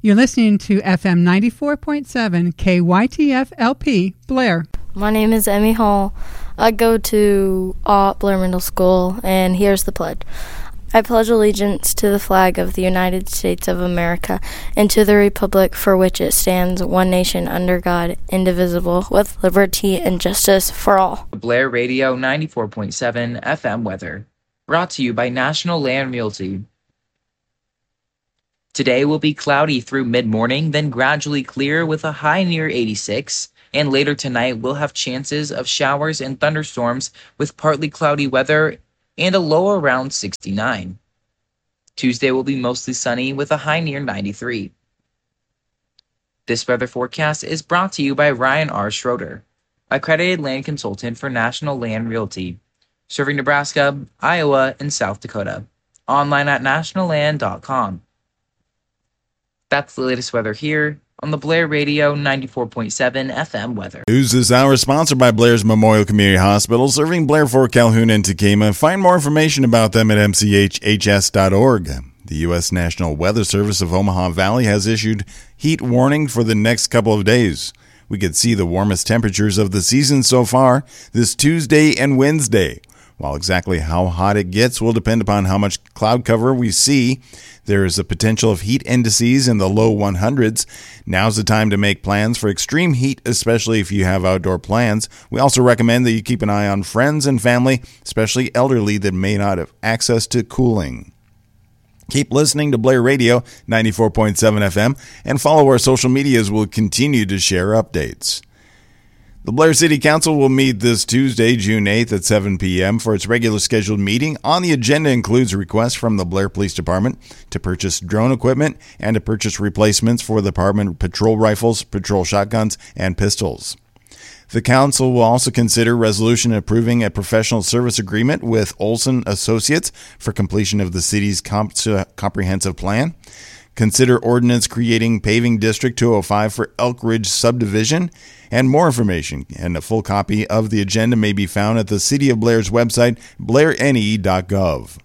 You're listening to FM 94.7 KYTF LP, Blair. My name is Emmy Hall. I go to Blair Middle School, and here's the pledge. I pledge allegiance to the flag of the United States of America and to the republic for which it stands, one nation under God, indivisible, with liberty and justice for all. Blair Radio 94.7 FM weather, brought to you by National Land Realty. Today will be cloudy through mid-morning, then gradually clear with a high near 86. And later tonight, we'll have chances of showers and thunderstorms with partly cloudy weather and a low around 69. Tuesday will be mostly sunny with a high near 93. This weather forecast is brought to you by Ryan R. Schroeder, accredited land consultant for National Land Realty, serving Nebraska, Iowa, and South Dakota. Online at nationalland.com. That's the latest weather here on the Blair Radio 94.7 FM weather. News this hour sponsored by Blair's Memorial Community Hospital, serving Blair, Fort Calhoun, and Tekamah. Find more information about them at mchhs.org. The U.S. National Weather Service of Omaha Valley has issued heat warning for the next couple of days. We could see the warmest temperatures of the season so far this Tuesday and Wednesday. While exactly how hot it gets will depend upon how much cloud cover we see. There is a potential of heat indices in the low 100s. Now's the time to make plans for extreme heat, especially if you have outdoor plans. We also recommend that you keep an eye on friends and family, especially elderly that may not have access to cooling. Keep listening to Blair Radio 94.7 FM and follow our social medias. We'll continue to share updates. The Blair City Council will meet this Tuesday, June 8th at 7 p.m. for its regular scheduled meeting. On the agenda includes requests from the Blair Police Department to purchase drone equipment and to purchase replacements for the department patrol rifles, patrol shotguns, and pistols. The council will also consider resolution approving a professional service agreement with Olson Associates for completion of the city's comprehensive plan. Consider ordinance creating paving District 205 for Elk Ridge subdivision. And more information and a full copy of the agenda may be found at the City of Blair's website, blairne.gov.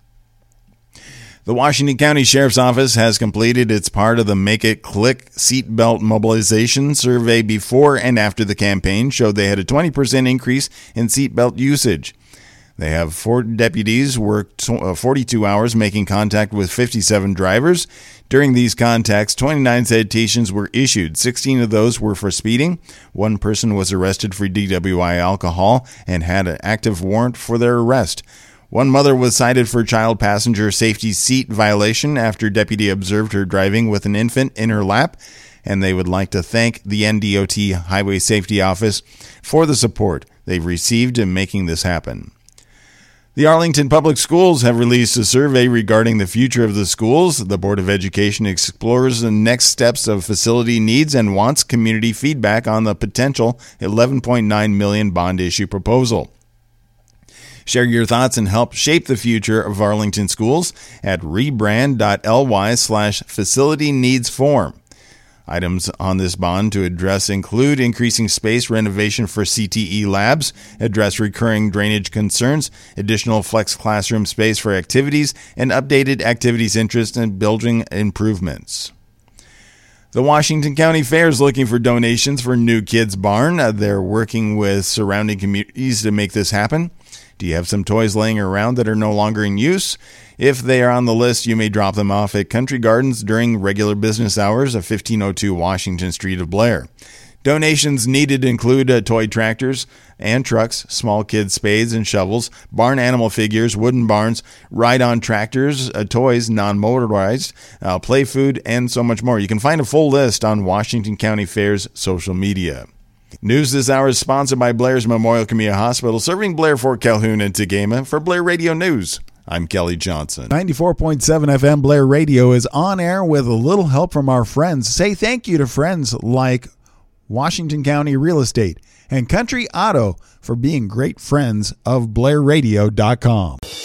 The Washington County Sheriff's Office has completed its part of the Make It Click seatbelt mobilization survey. Before and after the campaign showed they had a 20% increase in seatbelt usage. They have 4 deputies worked 42 hours making contact with 57 drivers. During these contacts, 29 citations were issued. 16 of those were for speeding. 1 person was arrested for DWI alcohol and had an active warrant for their arrest. 1 mother was cited for child passenger safety seat violation after deputy observed her driving with an infant in her lap. And they would like to thank the NDOT Highway Safety Office for the support they've received in making this happen. The Arlington Public Schools have released a survey regarding the future of the schools. The Board of Education explores the next steps of facility needs and wants community feedback on the potential $11.9 million bond issue proposal. Share your thoughts and help shape the future of Arlington schools at rebrand.ly/facility needs form. Items on this bond to address include increasing space renovation for CTE labs, address recurring drainage concerns, additional flex classroom space for activities, and updated activities interest in building improvements. The Washington County Fair is looking for donations for New Kids Barn. They're working with surrounding communities to make this happen. Do you have some toys laying around that are no longer in use? If they are on the list, you may drop them off at Country Gardens during regular business hours of 1502 Washington Street of Blair. Donations needed include toy tractors and trucks, small kids spades and shovels, barn animal figures, wooden barns, ride-on tractors, toys, non-motorized, play food, and so much more. You can find a full list on Washington County Fair's social media. News this hour is sponsored by Blair's Memorial Community Hospital, serving Blair, Fort Calhoun, and Tekamah. For Blair Radio News, I'm Kelly Johnson. 94.7 FM Blair Radio is on air with a little help from our friends. Say thank you to friends like Washington County Real Estate and Country Auto for being great friends of BlairRadio.com.